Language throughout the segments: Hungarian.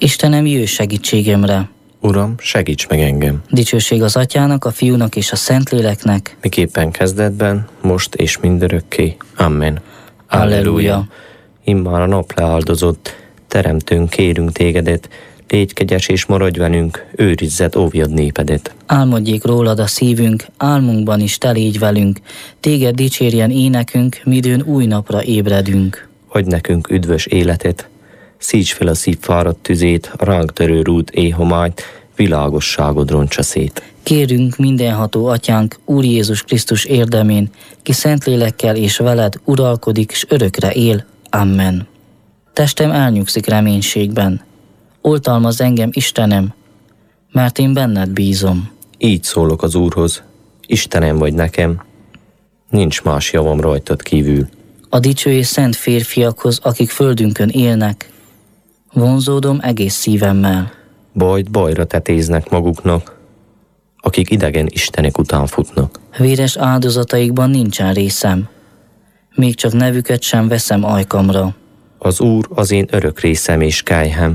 Istenem, jöjj segítségemre! Uram, segíts meg engem! Dicsőség az Atyának, a Fiúnak és a Szentléleknek, miképpen kezdetben, most és mindörökké. Amen. Alleluja! Immár a nap leáldozott, teremtőnk, kérünk tégedet, légy kegyes és maradj velünk, őrizzed, óvjad népedet. Álmodjék rólad a szívünk, álmunkban is te légy velünk, téged dicsérjen énekünk, midőn új napra ébredünk. Adj nekünk üdvös életet, szíts fel a szív fáradt tüzét, a ránk törő rút éhományt, világosságod roncsa szét. Kérünk mindenható Atyánk, Úr Jézus Krisztus érdemén, ki Szentlélekkel és veled uralkodik, s örökre él. Amen. Testem elnyugszik reménységben. Oltalmazz engem, Istenem, mert én benned bízom. Így szólok az Úrhoz, Istenem vagy nekem, nincs más javam rajtad kívül. A dicső és szent férfiakhoz, akik földünkön élnek, vonzódom egész szívemmel. Bajt bajra tetéznek maguknak, akik idegen istenek után futnak. Véres áldozataikban nincsen részem, még csak nevüket sem veszem ajkamra. Az Úr az én örök részem és kályhem,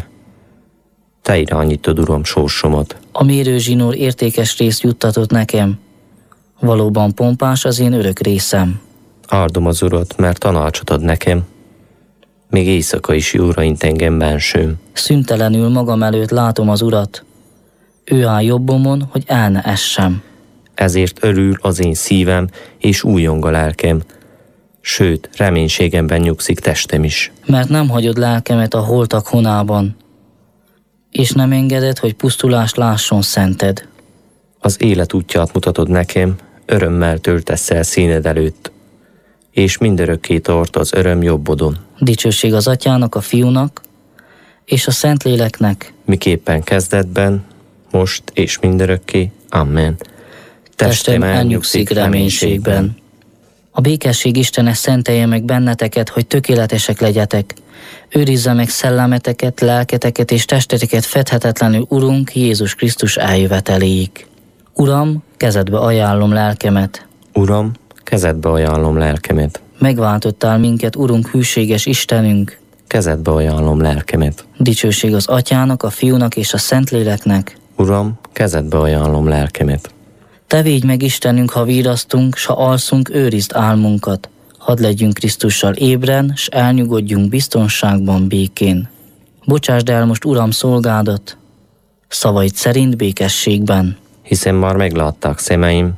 te irányítod, Uram, sorsomat. A mérőzsinór értékes részt juttatott nekem, valóban pompás az én örök részem. Áldom az Urat, mert tanácsot ad nekem, még éjszaka is jóra int engem bensőm. Szüntelenül magam előtt látom az Urat, ő áll jobbomon, hogy el ne essem. Ezért örül az én szívem, és újjong a lelkem, sőt, reménységemben nyugszik testem is. Mert nem hagyod lelkemet a holtak honában, és nem engeded, hogy pusztulást lásson szented. Az élet útját mutatod nekem, örömmel töltesz el színed előtt, és mindörökké tart az öröm jobbodon. Dicsőség az Atyának, a Fiúnak és a Szentléleknek, miképpen kezdetben, most és mindörökké. Amen. Testem elnyugszik reménységben. A békesség Istene szentelje meg benneteket, hogy tökéletesek legyetek. Őrizze meg szellemeteket, lelketeket és testeteket fedhetetlenül Urunk Jézus Krisztus eljöveteléig. Uram, kezedbe ajánlom lelkemet. Uram, kezedbe ajánlom lelkemet. Megváltottál minket, Urunk, hűséges Istenünk. Kezedbe ajánlom lelkemet. Dicsőség az Atyának, a Fiúnak és a Szentléleknek. Uram, kezedbe ajánlom lelkemet. Te védj meg, Istenünk, ha virasztunk, s ha alszunk, őrizd álmunkat. Hadd legyünk Krisztussal ébren, s elnyugodjunk biztonságban, békén. Bocsásd el most, Uram, szolgádat, szavaid szerint békességben. Hiszen már meglátták szemeim,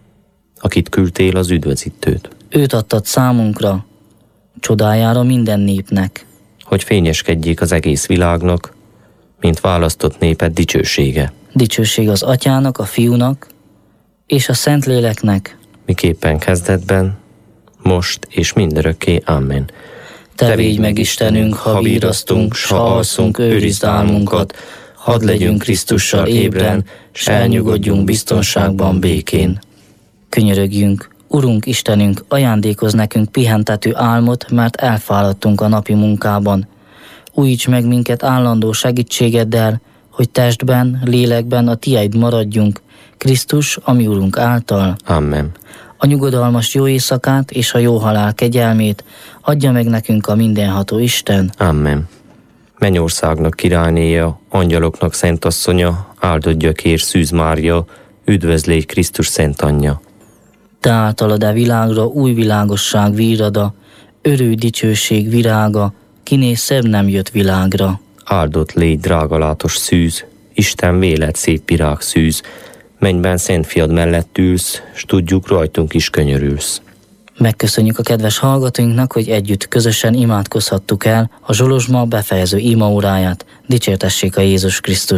akit küldtél, az üdvözítőt. Őt adtad számunkra, csodájára minden népnek. Hogy fényeskedjék az egész világnak, mint választott néped dicsősége. Dicsőség az Atyának, a Fiúnak és a Szentléleknek, miképpen kezdetben, most és mindörökké. Amen. Te védj meg, Istenünk, ha virasztunk, s ha alszunk, őrizd álmunkat, hadd legyünk Krisztussal ébren, s elnyugodjunk biztonságban, békén. Könyörögjünk, Urunk Istenünk, ajándékozz nekünk pihentető álmot, mert elfáradtunk a napi munkában. Újíts meg minket állandó segítségeddel, hogy testben, lélekben a Tieid maradjunk, Krisztus, a mi Urunk által. Amen. A nyugodalmas jó éjszakát és a jó halál kegyelmét adja meg nekünk a mindenható Isten. Amen. Mennyországnak királynéja, angyaloknak szentasszonya, áldott gyökér Szűz Mária, üdvözlégy Krisztus szent anyja. Te általad a világra új világosság vírada, örülj dicsőség virága, kiné szebb nem jött világra. Áldott légy drága látos szűz, Isten vélet szép virág szűz, mennyben Szent Fiad mellett ülsz, s tudjuk, rajtunk is könyörülsz. Megköszönjük a kedves hallgatóinknak, hogy együtt közösen imádkozhattuk el a Zsolozsma befejező imaóráját. Dicsértessék a Jézus Krisztus!